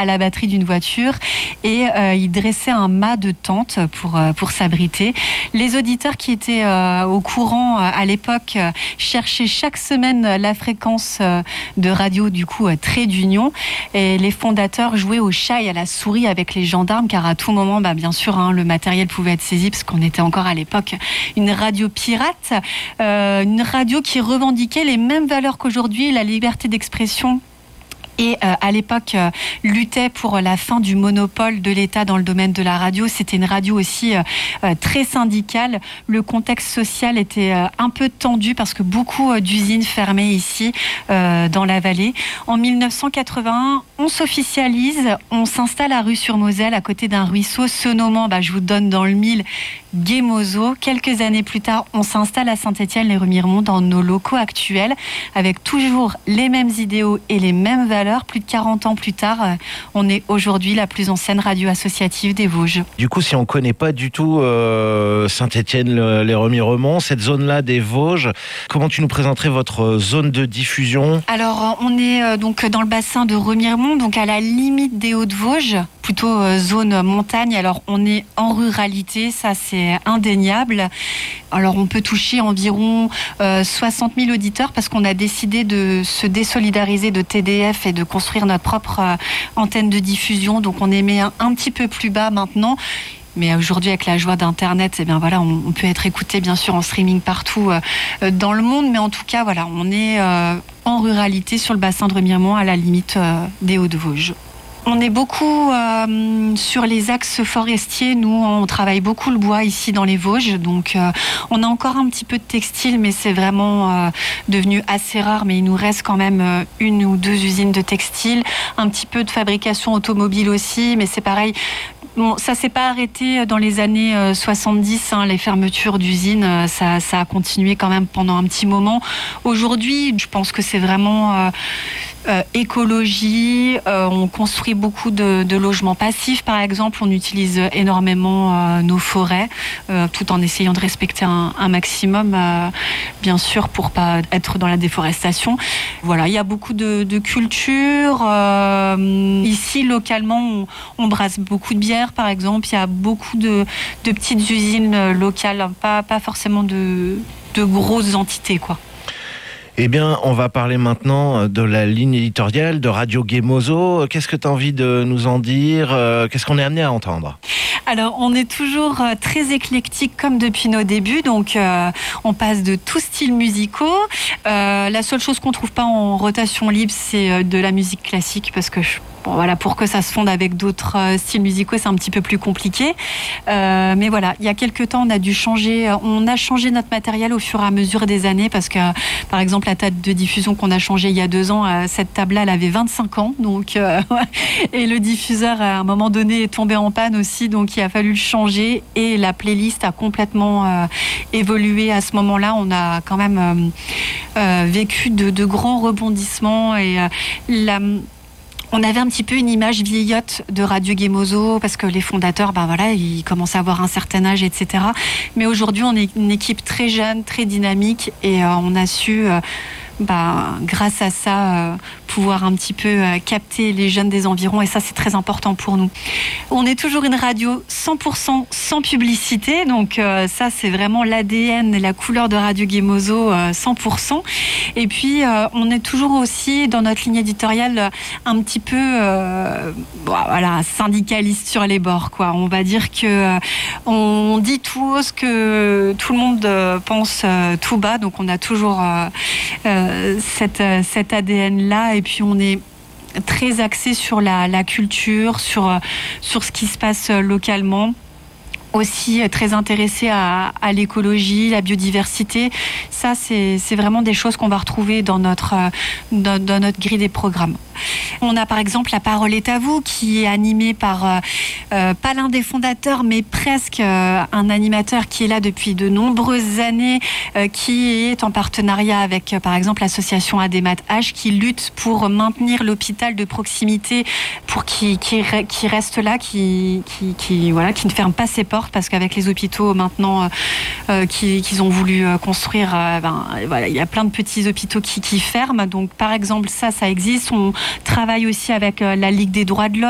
à la batterie d'une voiture et ils dressaient un mât de tente pour s'abriter. Les auditeurs qui étaient au courant à l'époque cherchaient chaque semaine la fréquence de radio du coup Trait d'Union, et les fondateurs jouaient au chat et à la souris avec les gendarmes, car à tout moment, bien sûr, le matériel pouvait être saisi parce qu'on était encore à l'époque une radio pirate, une radio qui revendiquait les mêmes valeurs qu'aujourd'hui, la liberté d'expression. Et à l'époque, luttait pour la fin du monopole de l'État dans le domaine de la radio. C'était une radio aussi très syndicale. Le contexte social était un peu tendu parce que beaucoup d'usines fermaient ici, dans la vallée. En 1981, on s'officialise, on s'installe à Rue-sur-Moselle, à côté d'un ruisseau se nommant, je vous donne dans le mille, Guémozo. Quelques années plus tard, on s'installe à Saint-Étienne-les-Remiremont dans nos locaux actuels, avec toujours les mêmes idéaux et les mêmes valeurs. Plus de 40 ans plus tard, on est aujourd'hui la plus ancienne radio associative des Vosges. Du coup, si on ne connaît pas du tout Saint-Étienne-les-Remiremont, cette zone-là des Vosges, comment tu nous présenterais votre zone de diffusion ? Alors, on est donc dans le bassin de Remiremont, donc à la limite des Hauts-de-Vosges, plutôt zone montagne. Alors, on est en ruralité, ça c'est indéniable. Alors, on peut toucher environ 60 000 auditeurs parce qu'on a décidé de se désolidariser de TDF et de construire notre propre antenne de diffusion. Donc, on émet un petit peu plus bas maintenant. Mais aujourd'hui, avec la joie d'Internet, on peut être écouté bien sûr en streaming partout dans le monde. Mais en tout cas, on est en ruralité sur le bassin de Remiremont, à la limite des Hauts-de-Vosges. On est beaucoup sur les axes forestiers. Nous, on travaille beaucoup le bois ici dans les Vosges. Donc, on a encore un petit peu de textile, mais c'est vraiment devenu assez rare. Mais il nous reste quand même une ou deux usines de textile. Un petit peu de fabrication automobile aussi, mais c'est pareil. Bon, ça s'est pas arrêté dans les années 70, les fermetures d'usines, ça a continué quand même pendant un petit moment. Aujourd'hui, je pense que c'est vraiment écologie, on construit beaucoup de logements passifs par exemple, on utilise énormément nos forêts, tout en essayant de respecter un maximum, bien sûr, pour pas être dans la déforestation. Voilà, il y a beaucoup de culture. Ici, localement, on brasse beaucoup de bière par exemple, il y a beaucoup de petites usines locales, pas forcément de grosses entités, quoi. Eh bien, on va parler maintenant de la ligne éditoriale de Radio Guémozo. Qu'est-ce que tu as envie de nous en dire ? Qu'est-ce qu'on est amené à entendre ? Alors, on est toujours très éclectique comme depuis nos débuts, donc on passe de tous styles musicaux. La seule chose qu'on trouve pas en rotation libre, c'est de la musique classique, parce que pour que ça se fonde avec d'autres styles musicaux, c'est un petit peu plus compliqué. Mais voilà, il y a quelques temps, on a changé notre matériel au fur et à mesure des années, parce que, par exemple, la table de diffusion qu'on a changée il y a 2 ans, cette table-là, elle avait 25 ans, donc et le diffuseur, à un moment donné, est tombé en panne aussi, donc il a fallu le changer, et la playlist a complètement évolué à ce moment-là. On a quand même vécu de grands rebondissements, et on avait un petit peu une image vieillotte de Radio Guémozo, parce que les fondateurs, ils commencent à avoir un certain âge, etc. Mais aujourd'hui, on est une équipe très jeune, très dynamique, et on a su, grâce à ça, pouvoir un petit peu capter les jeunes des environs, et ça, c'est très important pour nous. On est toujours une radio 100% sans publicité, donc ça, c'est vraiment l'ADN et la couleur de Radio Guémozo 100%. Et puis, on est toujours aussi, dans notre ligne éditoriale, un petit peu syndicaliste sur les bords, quoi. On va dire que on dit tout haut ce que tout le monde pense tout bas, donc on a toujours cet ADN-là, et puis on est très axé sur la culture, sur ce qui se passe localement. Aussi très intéressé à l'écologie, la biodiversité. Ça, c'est vraiment des choses qu'on va retrouver dans notre grille des programmes. On a par exemple La Parole est à vous, qui est animée par pas l'un des fondateurs, mais presque un animateur qui est là depuis de nombreuses années, qui est en partenariat avec par exemple l'association ADMAT H, qui lutte pour maintenir l'hôpital de proximité, pour qui reste là, qui ne ferme pas ses portes, parce qu'avec les hôpitaux maintenant qu'ils ont voulu construire, il y a plein de petits hôpitaux qui ferment. Donc par exemple, ça existe. On travaille aussi avec la Ligue des droits de l'homme.